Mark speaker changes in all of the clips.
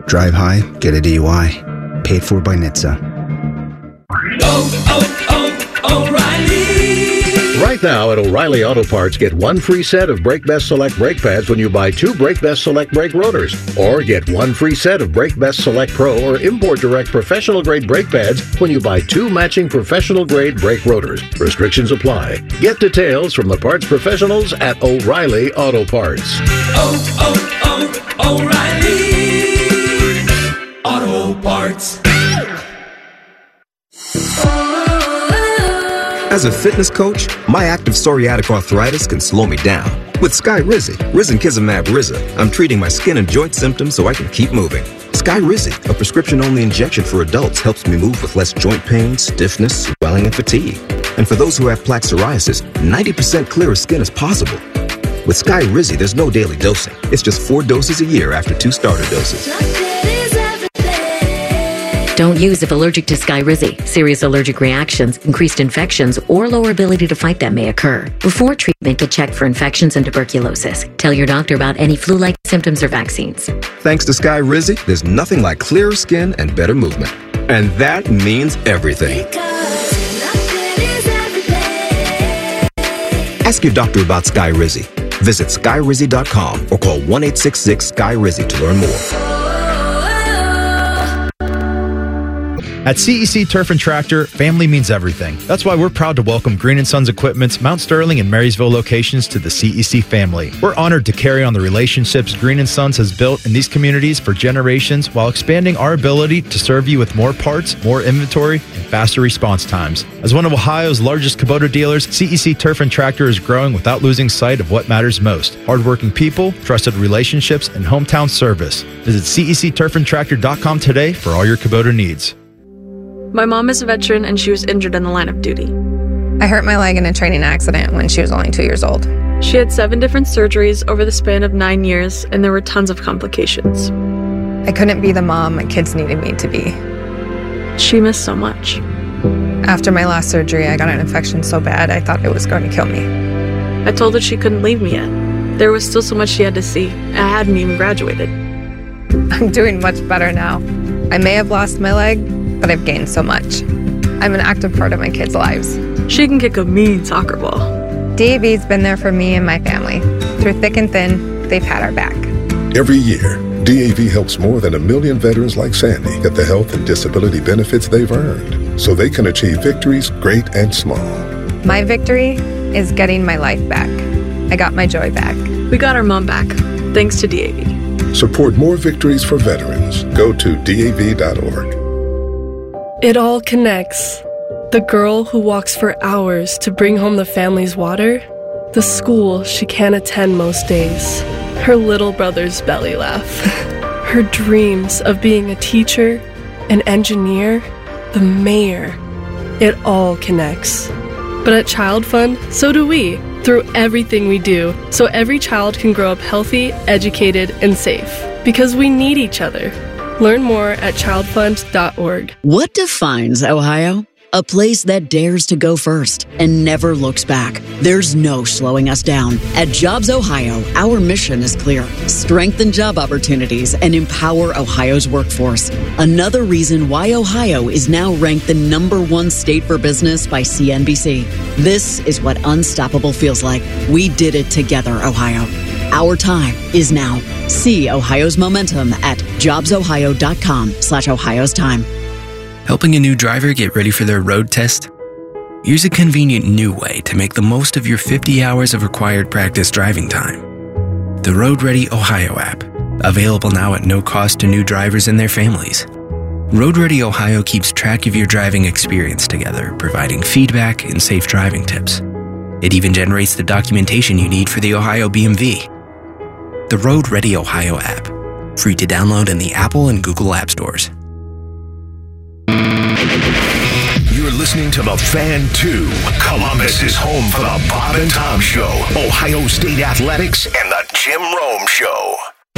Speaker 1: Drive high, get a DUI. Paid for by NHTSA.
Speaker 2: O'Reilly! Right now at O'Reilly Auto Parts, get one free set of Brake Best Select brake pads when you buy 2 Brake Best Select brake rotors. Or get one free set of Brake Best Select Pro or Import Direct professional grade brake pads when you buy 2 matching professional grade brake rotors. Restrictions apply. Get details from the parts professionals at O'Reilly Auto Parts. O'Reilly Auto Parts.
Speaker 3: As a fitness coach, my active psoriatic arthritis can slow me down. With Skyrizi, Risankizumab Riza, I'm treating my skin and joint symptoms so I can keep moving. Skyrizi, a prescription-only injection for adults, helps me move with less joint pain, stiffness, swelling, and fatigue. And for those who have plaque psoriasis, 90% clearer skin is possible. With Skyrizi, there's no daily dosing. It's just 4 doses a year after 2 starter doses.
Speaker 4: Don't use if allergic to Skyrizi. Serious allergic reactions, increased infections, or lower ability to fight them may occur. Before treatment, get checked for infections and tuberculosis. Tell your doctor about any flu-like symptoms or vaccines.
Speaker 3: Thanks to Skyrizi, there's nothing like clearer skin and better movement. And that means everything. Ask your doctor about Skyrizi. Visit Skyrizi.com or call 1-866-SKY-RIZI to learn more.
Speaker 5: At CEC Turf and Tractor, family means everything. That's why we're proud to welcome Green & Sons Equipment's Mount Sterling and Marysville locations to the CEC family. We're honored to carry on the relationships Green & Sons has built in these communities for generations while expanding our ability to serve you with more parts, more inventory, and faster response times. As one of Ohio's largest Kubota dealers, CEC Turf and Tractor is growing without losing sight of what matters most: hardworking people, trusted relationships, and hometown service. Visit CECTurfandTractor.com today for all your Kubota needs.
Speaker 6: My mom is a veteran and she was injured in the line of duty.
Speaker 7: I hurt my leg in a training accident when she was only 2 years old.
Speaker 6: She had 7 different surgeries over the span of 9 years, and there were tons of complications.
Speaker 7: I couldn't be the mom my kids needed me to be.
Speaker 6: She missed so much.
Speaker 7: After my last surgery, I got an infection so bad I thought it was going to kill me.
Speaker 6: I told her she couldn't leave me yet. There was still so much she had to see. I hadn't even graduated.
Speaker 7: I'm doing much better now. I may have lost my leg, but I've gained so much. I'm an active part of my kids' lives.
Speaker 6: She can kick a mean soccer ball.
Speaker 7: DAV's been there for me and my family. Through thick and thin, they've had our back.
Speaker 8: Every year, DAV helps more than 1 million veterans like Sandy get the health and disability benefits they've earned so they can achieve victories great and small.
Speaker 7: My victory is getting my life back. I got my joy back.
Speaker 6: We got our mom back, thanks to DAV.
Speaker 8: Support more victories for veterans. Go to DAV.org.
Speaker 9: It all connects. The girl who walks for hours to bring home the family's water, the school she can't attend most days, her little brother's belly laugh, her dreams of being a teacher, an engineer, the mayor. It all connects. But at Child Fund, so do we, through everything we do, so every child can grow up healthy, educated, and safe. Because we need each other. Learn more at childfund.org.
Speaker 10: What defines Ohio? A place that dares to go first and never looks back. There's no slowing us down. At Jobs Ohio, our mission is clear. Strengthen job opportunities and empower Ohio's workforce. Another reason why Ohio is now ranked the #1 state for business by CNBC. This is what unstoppable feels like. We did it together, Ohio. Our time is now. See Ohio's momentum at jobsohio.com/Ohio's time.
Speaker 11: Helping a new driver get ready for their road test? Here's a convenient new way to make the most of your 50 hours of required practice driving time. The Road Ready Ohio app, available now at no cost to new drivers and their families. Road Ready Ohio keeps track of your driving experience together, providing feedback and safe driving tips. It even generates the documentation you need for the Ohio BMV. The Road Ready Ohio app, free to download in the Apple and Google App Stores.
Speaker 2: You're listening to The Fan 2. Columbus is home for the Bob and Tom Show, Ohio State Athletics, and the Jim Rome Show.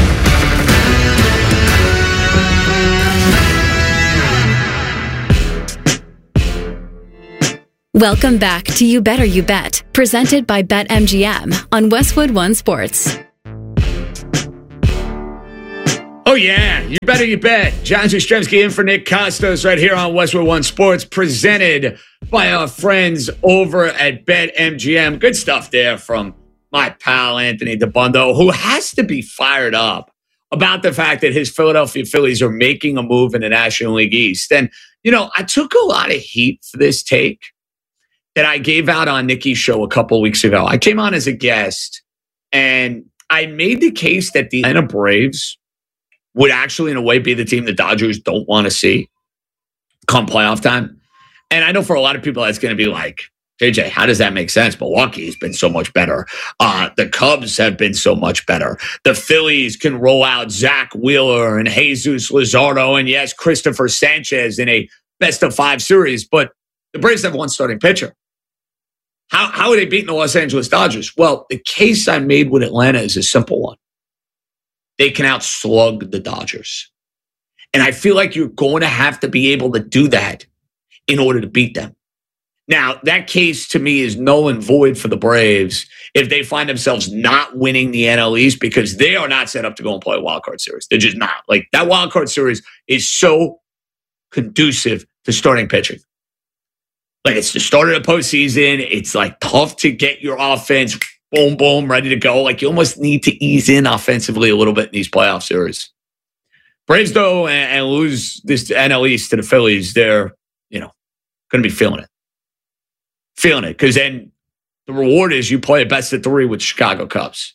Speaker 12: Welcome back to You Better You Bet, presented by BetMGM on Westwood One Sports.
Speaker 13: Oh, yeah. You better you bet. John Jastrzemski in for Nick Costos right here on Westwood One Sports, presented by our friends over at BetMGM. Good stuff there from my pal Anthony DeBundo, who has to be fired up about the fact that his Philadelphia Phillies are making a move in the National League East. And, you know, I took a lot of heat for this take that I gave out on Nikki's show a couple of weeks ago. I came on as a guest, and I made the case that the Atlanta Braves would actually, in a way, be the team the Dodgers don't want to see come playoff time. And I know for a lot of people, that's going to be like, JJ, how does that make sense? Milwaukee has been so much better. The Cubs have been so much better. The Phillies can roll out Zach Wheeler and Jesus Luzardo and, yes, Christopher Sanchez in a best-of-5 series. But the Braves have one starting pitcher. How are they beating the Los Angeles Dodgers? Well, the case I made with Atlanta is a simple one. They can outslug the Dodgers. And I feel like you're going to have to be able to do that in order to beat them. Now, that case to me is null and void for the Braves if they find themselves not winning the NL East, because they are not set up to go and play a wild card series. They're just not. Like, that wild card series is so conducive to starting pitching. Like, it's the start of the postseason. It's like tough to get your offense boom, boom, ready to go. Like, you almost need to ease in offensively a little bit in these playoff series. Braves, though, and lose this NL East to the Phillies, they're, you know, going to be feeling it. Feeling it, because then the reward is you play a best of 3 with Chicago Cubs.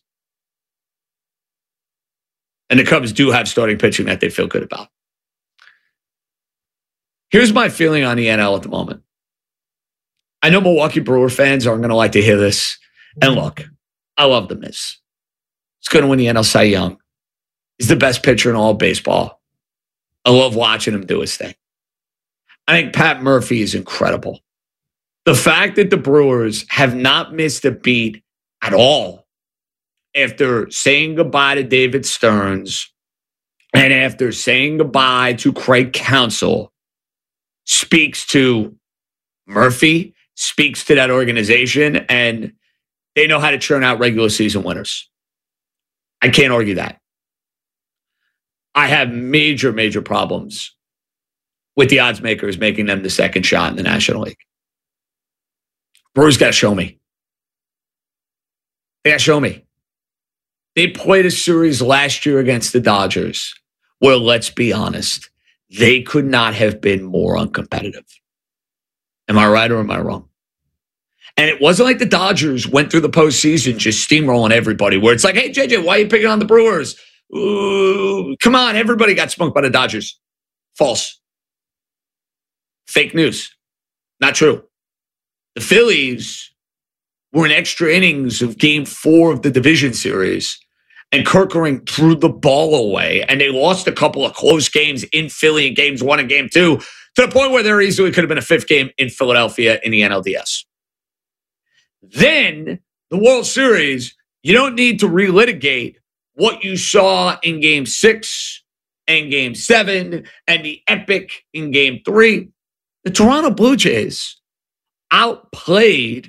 Speaker 13: And the Cubs do have starting pitching that they feel good about. Here's my feeling on the NL at the moment. I know Milwaukee Brewer fans aren't going to like to hear this. And look, I love the Miz. He's going to win the NL Cy Young. He's the best pitcher in all of baseball. I love watching him do his thing. I think Pat Murphy is incredible. The fact that the Brewers have not missed a beat at all after saying goodbye to David Stearns and after saying goodbye to Craig Counsell speaks to Murphy, speaks to that organization, and they know how to churn out regular season winners. I can't argue that. I have major, major problems with the odds makers making them the second shot in the National League. Brewers got to show me. They got to show me. They played a series last year against the Dodgers where, let's be honest, they could not have been more uncompetitive. Am I right or am I wrong? And it wasn't like the Dodgers went through the postseason just steamrolling everybody, where it's like, hey, JJ, why are you picking on the Brewers? Ooh, come on, everybody got smoked by the Dodgers. False. Fake news. Not true. The Phillies were in extra innings of Game 4 of the division series, and Kerkering threw the ball away, and they lost a couple of close games in Philly in Games 1 and Game 2, to the point where there easily could have been a 5th game in Philadelphia in the NLDS. Then, the World Series, you don't need to relitigate what you saw in Game 6 and Game 7 and the epic in Game 3. The Toronto Blue Jays outplayed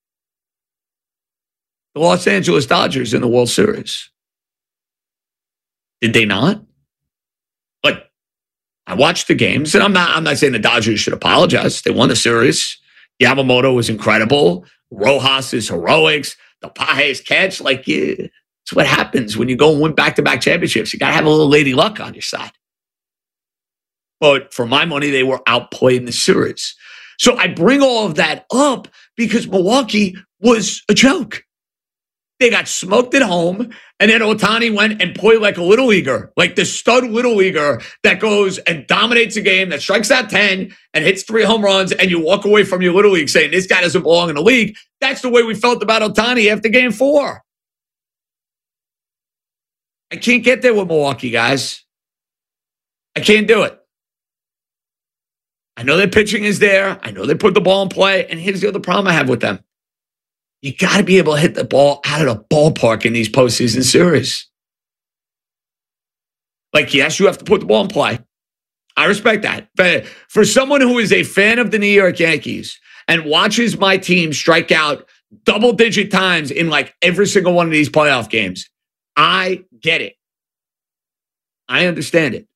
Speaker 13: the Los Angeles Dodgers in the World Series. Did they not? Like, I watched the games, and I'm not saying the Dodgers should apologize. They won the series. Yamamoto was incredible. Rojas' heroics. The Pages catch. Like, yeah, it's what happens when you go and win back-to-back championships. You got to have a little lady luck on your side. But for my money, they were outplayed in the series. So I bring all of that up because Milwaukee was a joke. They got smoked at home, and then Ohtani went and played like a little leaguer, like the stud little leaguer that goes and dominates a game, that strikes out 10 and hits 3 home runs, and you walk away from your little league saying, this guy doesn't belong in the league. That's the way we felt about Ohtani after Game 4. I can't get there with Milwaukee, guys. I can't do it. I know their pitching is there. I know they put the ball in play. And here's the other problem I have with them. You got to be able to hit the ball out of the ballpark in these postseason series. Like, yes, you have to put the ball in play. I respect that. But for someone who is a fan of the New York Yankees and watches my team strike out double-digit times in like every single one of these playoff games, I get it. I understand it.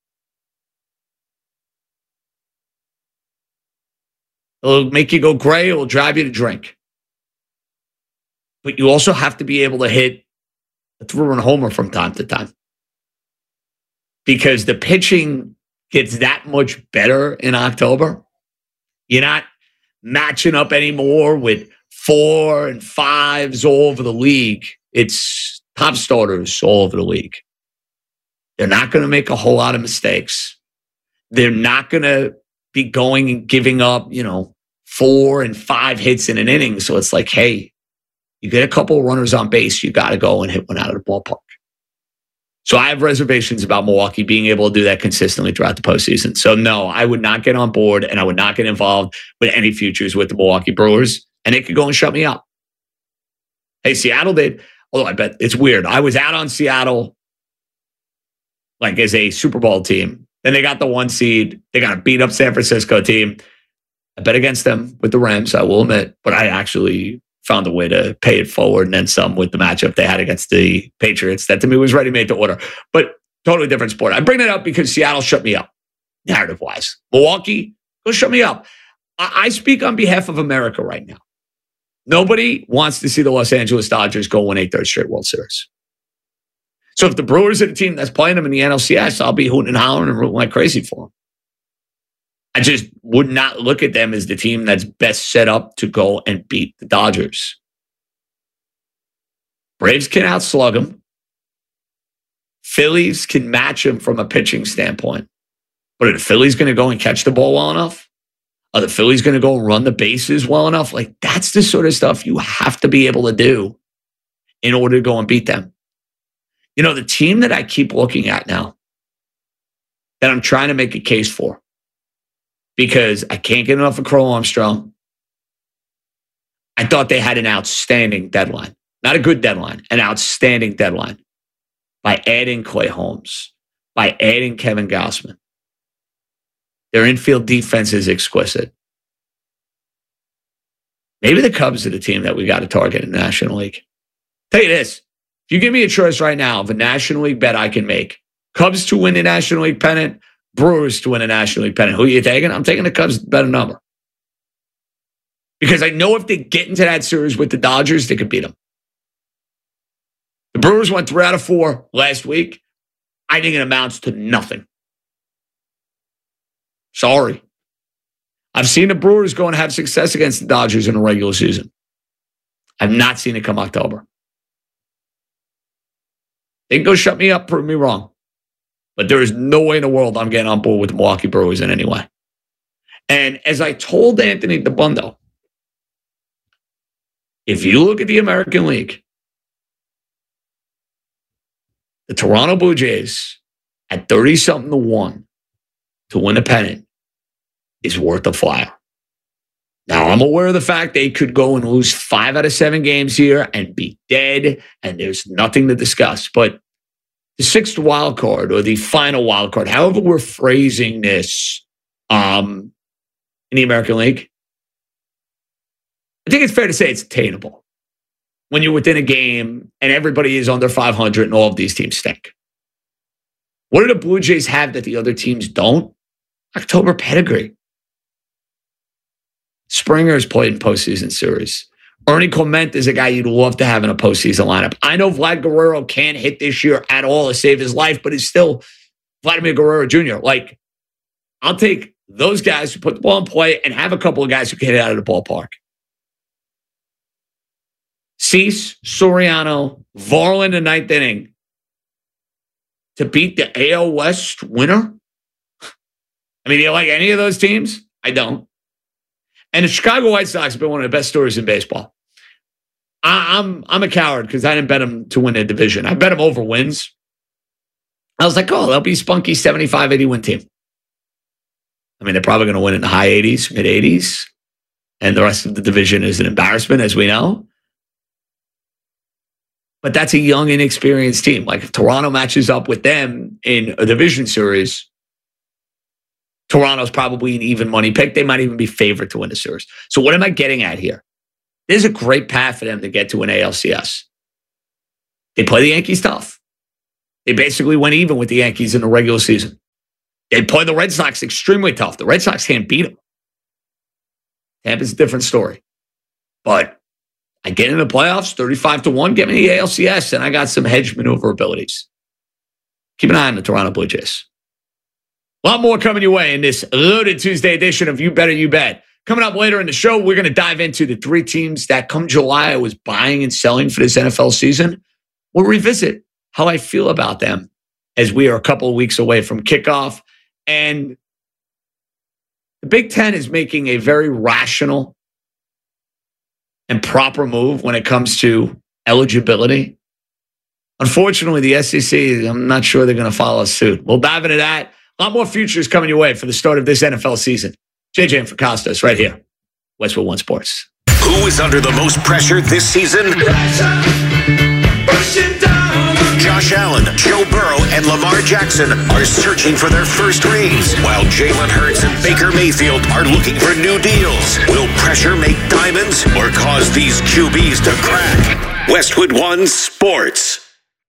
Speaker 13: It'll make you go gray. It will drive you to drink. But you also have to be able to hit a three-run homer from time to time. Because the pitching gets that much better in October. You're not matching up anymore with 4 and 5s all over the league. It's top starters all over the league. They're not going to make a whole lot of mistakes. They're not going to be going and giving up, 4 and 5 hits in an inning. So it's like, hey, you get a couple of runners on base, you got to go and hit one out of the ballpark. So I have reservations about Milwaukee being able to do that consistently throughout the postseason. So no, I would not get on board and I would not get involved with any futures with the Milwaukee Brewers. And they could go and shut me up. Hey, Seattle did. Although I bet it's weird. I was out on Seattle like as a Super Bowl team. Then they got the 1 seed. They got a beat up San Francisco team. I bet against them with the Rams, I will admit. But I actually found a way to pay it forward and then some with the matchup they had against the Patriots. That to me was ready-made to order. But totally different sport. I bring that up because Seattle shut me up, narrative-wise. Milwaukee, go shut me up. I speak on behalf of America right now. Nobody wants to see the Los Angeles Dodgers go win a third straight World Series. So if the Brewers are the team that's playing them in the NLCS, I'll be hooting and hollering and rooting like crazy for them. I just would not look at them as the team that's best set up to go and beat the Dodgers. Braves can outslug them. Phillies can match them from a pitching standpoint. But are the Phillies going to go and catch the ball well enough? Are the Phillies going to go and run the bases well enough? Like, that's the sort of stuff you have to be able to do in order to go and beat them. The team that I keep looking at now, that I'm trying to make a case for, because I can't get enough of Crow Armstrong. I thought they had an outstanding deadline. Not a good deadline, an outstanding deadline. By adding Clay Holmes, by adding Kevin Gausman. Their infield defense is exquisite. Maybe the Cubs are the team that we got to target in the National League. Tell you this, if you give me a choice right now of a National League bet I can make, Cubs to win the National League pennant, Brewers to win a National League pennant. Who are you taking? I'm taking the Cubs better number. Because I know if they get into that series with the Dodgers, they could beat them. The Brewers went 3 out of 4 last week. I think it amounts to nothing. Sorry. I've seen the Brewers go and have success against the Dodgers in the regular season. I've not seen it come October. They can go shut me up, prove me wrong. But there is no way in the world I'm getting on board with the Milwaukee Brewers in any way. And as I told Anthony DeBundo, if you look at the American League, the Toronto Blue Jays at 30-something to 1 to win a pennant is worth a flyer. Now, I'm aware of the fact they could go and lose 5 out of 7 games here and be dead, and there's nothing to discuss. But the 6th wild card or the final wild card, however we're phrasing this in the American League, I think it's fair to say it's attainable when you're within a game and everybody is under 500 and all of these teams stink. What do the Blue Jays have that the other teams don't? October pedigree. Springer's played in postseason series. Ernie Clement is a guy you'd love to have in a postseason lineup. I know Vlad Guerrero can't hit this year at all to save his life, but he's still Vladimir Guerrero Jr. Like, I'll take those guys who put the ball in play and have a couple of guys who can hit out of the ballpark. Cease, Soriano, Varland in 9th inning to beat the AL West winner? I mean, do you like any of those teams? I don't. And the Chicago White Sox have been one of the best stories in baseball. I'm a coward because I didn't bet them to win a division. I bet them over wins. I was like, oh, they'll be spunky 75, 80 win team. I mean, they're probably going to win in the high 80s, mid 80s. And the rest of the division is an embarrassment, as we know. But that's a young, inexperienced team. Like, if Toronto matches up with them in a division series, Toronto's probably an even money pick. They might even be favored to win the series. So what am I getting at here? There's a great path for them to get to an ALCS. They play the Yankees tough. They basically went even with the Yankees in the regular season. They played the Red Sox extremely tough. The Red Sox can't beat them. Tampa's a different story. But I get in the playoffs, 35-1, get me the ALCS, and I got some hedge maneuver abilities. Keep an eye on the Toronto Blue Jays. A lot more coming your way in this loaded Tuesday edition of You Better You Bet. Coming up later in the show, we're going to dive into the three teams that come July I was buying and selling for this NFL season. We'll revisit how I feel about them as we are a couple of weeks away from kickoff. And the Big Ten is making a very rational and proper move when it comes to eligibility. Unfortunately, the SEC, I'm not sure they're going to follow suit. We'll dive into that. A lot more futures coming your way for the start of this NFL season. JJ and Fracastas right here, Westwood One Sports.
Speaker 14: Who is under the most pressure this season? Josh Allen, Joe Burrow, and Lamar Jackson are searching for their first rings, while Jalen Hurts and Baker Mayfield are looking for new deals. Will pressure make diamonds or cause these QBs to crack? Westwood One Sports.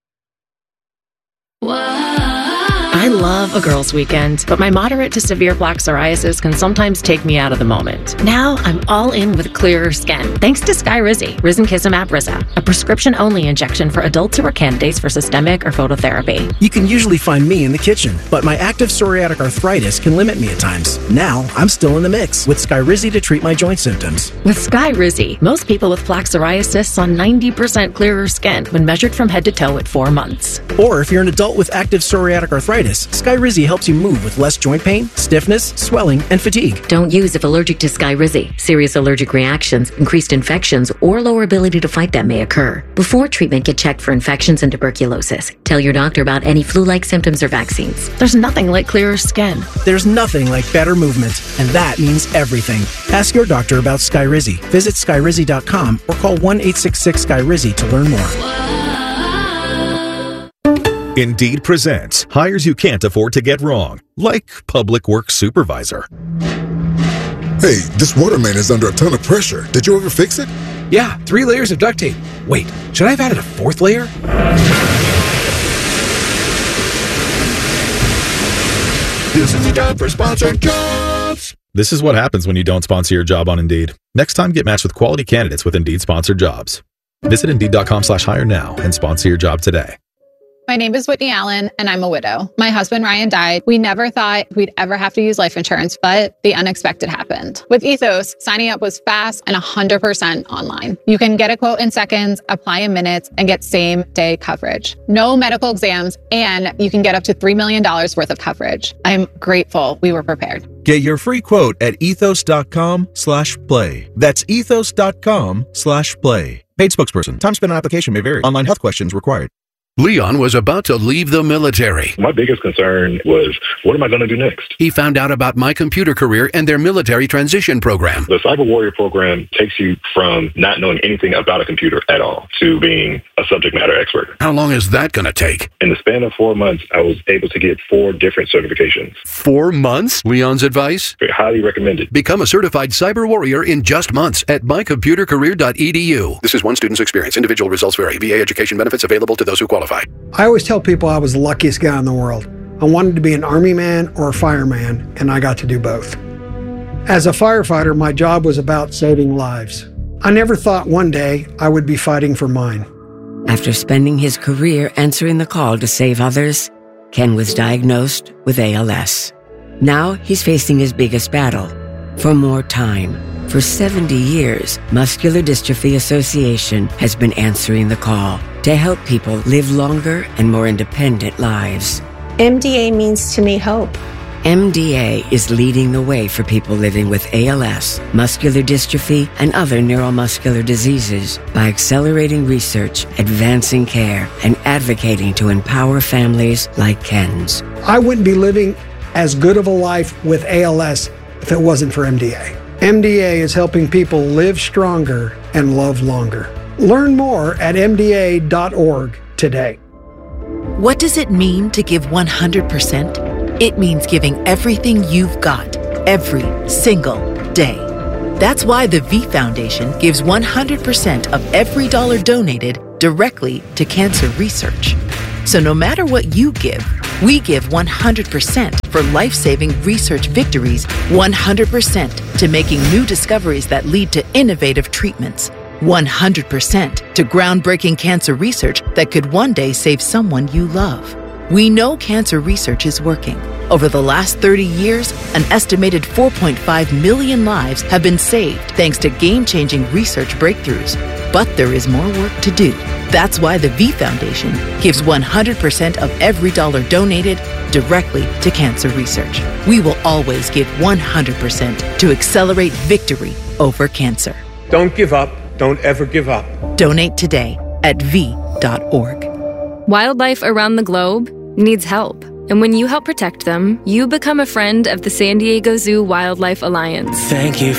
Speaker 15: I love a girls' weekend, but my moderate to severe plaque psoriasis can sometimes take me out of the moment. Now I'm all in with clearer skin, thanks to Skyrizi, Risankizumab Riza, a prescription-only injection for adults who are candidates for systemic or phototherapy.
Speaker 16: You can usually find me in the kitchen, but my active psoriatic arthritis can limit me at times. Now I'm still in the mix with Skyrizi to treat my joint symptoms.
Speaker 15: With Skyrizi, most people with plaque psoriasis saw 90% clearer skin when measured from head to toe at 4 months.
Speaker 16: Or if you're an adult with active psoriatic arthritis, Skyrizi helps you move with less joint pain, stiffness, swelling, and fatigue.
Speaker 4: Don't use if allergic to Skyrizi. Serious allergic reactions, increased infections, or lower ability to fight them may occur. Before treatment, get checked for infections and tuberculosis. Tell your doctor about any flu-like symptoms or vaccines.
Speaker 15: There's nothing like clearer skin.
Speaker 16: There's nothing like better movement, and that means everything. Ask your doctor about Skyrizi. Visit Skyrizi.com or call 1-866-SKYRIZI to learn more.
Speaker 17: Indeed presents hires you can't afford to get wrong, like public works supervisor.
Speaker 8: Hey, this water main is under a ton of pressure. Did you ever fix it?
Speaker 18: Yeah, 3 layers of duct tape. Wait, should I have added a 4th layer?
Speaker 17: This is the job for sponsored jobs. This is what happens when you don't sponsor your job on Indeed. Next time, get matched with quality candidates with Indeed sponsored jobs. Visit Indeed.com/hire now and sponsor your job today.
Speaker 19: My name is Whitney Allen, and I'm a widow. My husband, Ryan, died. We never thought we'd ever have to use life insurance, but the unexpected happened. With Ethos, signing up was fast and 100% online. You can get a quote in seconds, apply in minutes, and get same-day coverage. No medical exams, and you can get up to $3 million worth of coverage. I'm grateful we were prepared.
Speaker 20: Get your free quote at ethos.com/play. That's ethos.com/play. Paid spokesperson. Time spent on application may vary. Online health questions required.
Speaker 21: Leon was about to leave the military.
Speaker 22: My biggest concern was, what am I going to do next?
Speaker 21: He found out about My Computer Career and their military transition program.
Speaker 22: The Cyber Warrior program takes you from not knowing anything about a computer at all to being a subject matter expert.
Speaker 21: How long is that going to take?
Speaker 22: In the span of 4 months, I was able to get 4 different certifications.
Speaker 21: 4 months? Leon's advice?
Speaker 22: Highly recommended.
Speaker 21: Become a certified cyber warrior in just months at mycomputercareer.edu. This is one student's experience. Individual results vary. VA education benefits available to those who qualify.
Speaker 23: I always tell people I was the luckiest guy in the world. I wanted to be an Army man or a fireman, and I got to do both. As a firefighter, my job was about saving lives. I never thought one day I would be fighting for mine.
Speaker 24: After spending his career answering the call to save others, Ken was diagnosed with ALS. Now he's facing his biggest battle, for more time. For 70 years, Muscular Dystrophy Association has been answering the call to help people live longer and more independent lives.
Speaker 25: MDA means to me hope.
Speaker 24: MDA is leading the way for people living with ALS, muscular dystrophy, and other neuromuscular diseases by accelerating research, advancing care, and advocating to empower families like Ken's.
Speaker 23: I wouldn't be living as good of a life with ALS if it wasn't for MDA. MDA is helping people live stronger and love longer. Learn more at MDA.org today.
Speaker 26: What does it mean to give 100%? It means giving everything you've got, every single day. That's why the V Foundation gives 100% of every dollar donated directly to cancer research. So no matter what you give, we give 100% for life-saving research victories, 100% to making new discoveries that lead to innovative treatments, 100% to groundbreaking cancer research that could one day save someone you love. We know cancer research is working. Over the last 30 years, an estimated 4.5 million lives have been saved thanks to game-changing research breakthroughs. But there is more work to do. That's why the V Foundation gives 100% of every dollar donated directly to cancer research. We will always give 100% to accelerate victory over cancer.
Speaker 1: Don't give up. Don't ever give up.
Speaker 26: Donate today at v.org.
Speaker 3: Wildlife around the globe needs help. And when you help protect them, you become a friend of the San Diego Zoo Wildlife Alliance.
Speaker 5: Thank you